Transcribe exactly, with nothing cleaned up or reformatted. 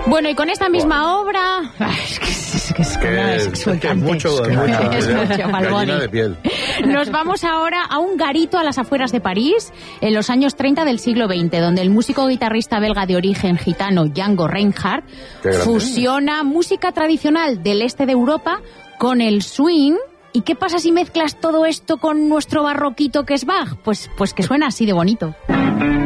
Bueno, y con esta misma obra... Ay, es que es, que es, que es, es, es, que es mucho, es mucho, es mucho, gallina de piel. Nos vamos ahora a un garito a las afueras de París, en los años treinta del siglo veinte, donde el músico guitarrista belga de origen gitano Django Reinhardt fusiona música tradicional del este de Europa con el swing. ¿Y qué pasa si mezclas todo esto con nuestro barroquito que es Bach? Pues, pues que suena así de bonito.